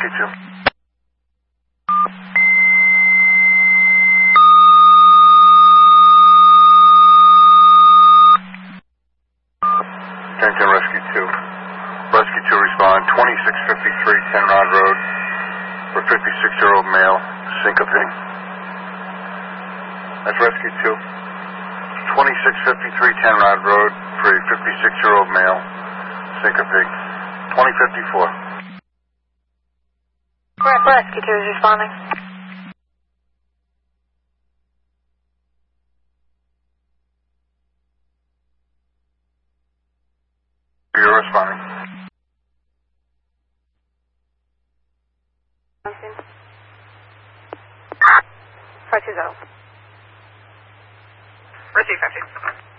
Rescue 2. Kennington Rescue 2. Rescue 2 respond 2653 10 Rod Road for 56-year-old male, syncope. That's Rescue 2. 2653 10 Rod Road for a 56-year-old male, syncope. 2054. Rescue 2 is responding. You're responding. 520. Rescue 50.